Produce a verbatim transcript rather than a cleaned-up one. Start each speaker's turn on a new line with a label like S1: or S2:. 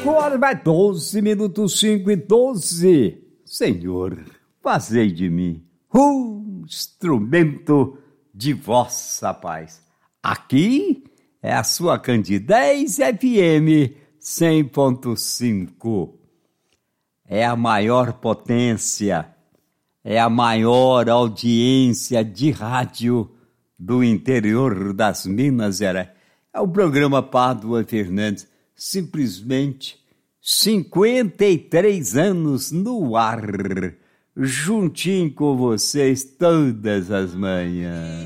S1: cinco horas, mais doze minutos, cinco e doze. Senhor, fazei de mim um instrumento de vossa paz. Aqui é a sua Candidez F M cem ponto cinco. É a maior potência, é a maior audiência de rádio do interior das Minas Gerais. É o programa Pádua Fernandes, simplesmente cinquenta e três anos no ar, juntinho com vocês todas as manhãs.